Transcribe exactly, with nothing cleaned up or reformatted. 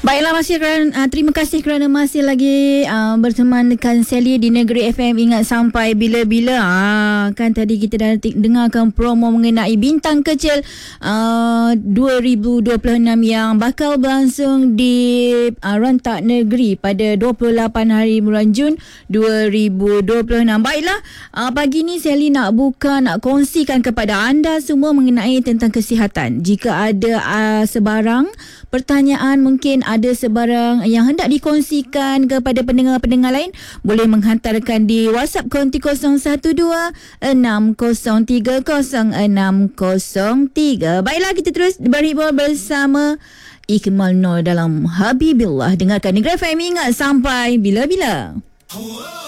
Baiklah, masih kerana, uh, terima kasih kerana masih lagi uh, berteman dengan Sally di Negeri F M. Ingat sampai bila-bila. Ah, kan tadi kita dah t- dengarkan promo mengenai bintang kecil uh, dua ribu dua puluh enam yang bakal berlangsung di uh, Rentak Negeri pada dua puluh lapan hari bulan Jun dua ribu dua puluh enam. Baiklah, uh, pagi ni Sally nak buka, nak kongsikan kepada anda semua mengenai tentang kesihatan. Jika ada uh, sebarang pertanyaan, mungkin ada sebarang yang hendak dikongsikan kepada pendengar-pendengar lain, boleh menghantarkan di WhatsApp konti kosong satu dua enam kosong tiga kosong enam kosong tiga. Baiklah, kita terus berhibur bersama Ikmal Noor dalam Habibillah. Dengarkan Negeri F M, ingat sampai bila-bila.